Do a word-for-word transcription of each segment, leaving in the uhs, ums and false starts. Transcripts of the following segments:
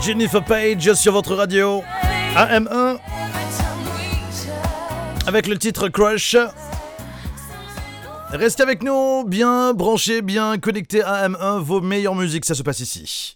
Jennifer Page sur votre radio A M un avec le titre Crush. Restez avec nous, bien branchés, bien connectés à A M un, vos meilleures musiques, ça se passe ici.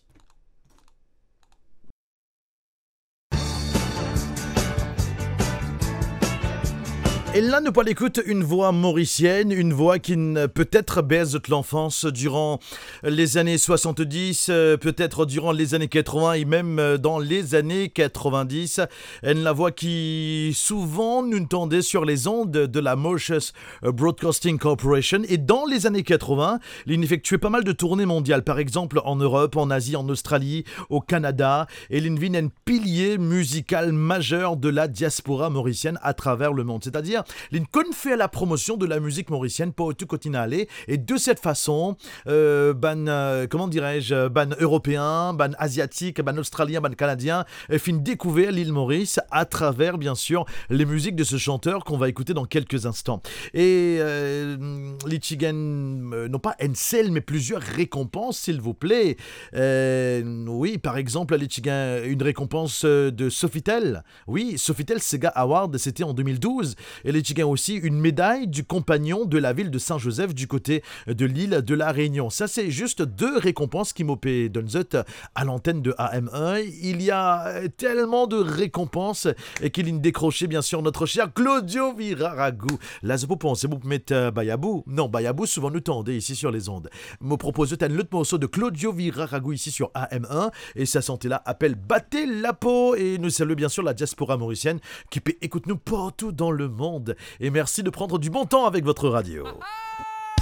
Et là, nous parlons écoute une voix mauricienne, une voix qui peut-être baise de l'enfance durant les années soixante-dix, peut-être durant les années quatre-vingts et même dans les années quatre-vingt-dix. Une la voix qui souvent nous entendait sur les ondes de la Mauritius Broadcasting Corporation. Et dans les années quatre-vingts, il effectuait pas mal de tournées mondiales, par exemple en Europe, en Asie, en Australie, au Canada. Et il devient un pilier musical majeur de la diaspora mauricienne à travers le monde. C'est-à-dire Lincoln fait la promotion de la musique mauricienne pour tout continuer et de cette façon, euh, ban, euh, comment dirais-je, ban européen, ban asiatique, ban australien, ban canadien, euh, fin découvrir l'île Maurice à travers bien sûr les musiques de ce chanteur qu'on va écouter dans quelques instants. Et euh, les Chigan, euh, non pas un seul mais plusieurs récompenses s'il vous plaît. Euh, oui, par exemple les Chigan, une récompense de Sofitel. Oui, Sofitel Sega Award, c'était en deux mille douze. Et les Chigan aussi une médaille du compagnon de la ville de Saint-Joseph du côté de l'île de la Réunion. Ça, c'est juste deux récompenses qui m'ont payé Donzot à l'antenne de A M un. Il y a tellement de récompenses et qu'il a décroché, bien sûr, notre cher Claudio Viraragou. Là, je vous pensez, vous mettre euh, Bayabou. Non, Bayabou, souvent nous tendez ici sur les ondes. Me propose un autre morceau de Claudio Viraragou ici sur A M un. Et sa santé-là appelle Battez la peau. Et nous saluons bien sûr la diaspora mauricienne qui peut écouter nous partout dans le monde. Et merci de prendre du bon temps avec votre radio.